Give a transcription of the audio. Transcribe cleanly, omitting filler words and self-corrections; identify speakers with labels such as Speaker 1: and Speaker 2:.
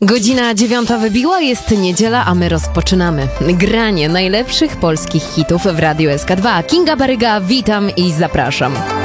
Speaker 1: Godzina 9 wybiła, jest niedziela, a my rozpoczynamy granie najlepszych polskich hitów w Radiu SK2. Kinga Baryga, witam i zapraszam.